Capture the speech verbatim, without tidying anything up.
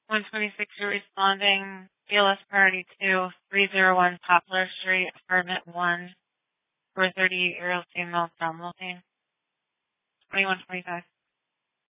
one twenty-six, you're responding. B L S Priority two, three oh one Poplar Street, Apartment one, four thirty-eight, Earl Female, Downloading. twenty-one twenty-five.